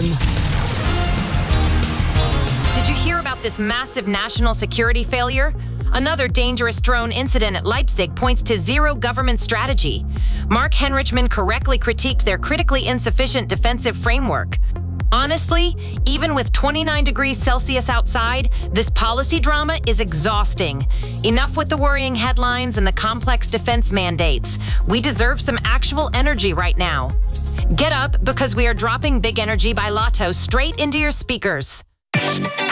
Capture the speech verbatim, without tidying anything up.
Did you hear about this massive national security failure? Another dangerous drone incident at Leipzig points to zero government strategy. Mark Henrichman correctly critiqued their critically insufficient defensive framework. Honestly, even with twenty-nine degrees Celsius outside, this policy drama is exhausting. Enough with the worrying headlines and the complex defense mandates. We deserve some actual energy right now. Get up, because we are dropping Big Energy by Lotto straight into your speakers.